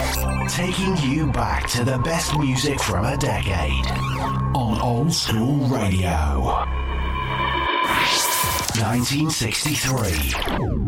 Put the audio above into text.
Taking you back to the best music from a decade on Old School Radio. 1963.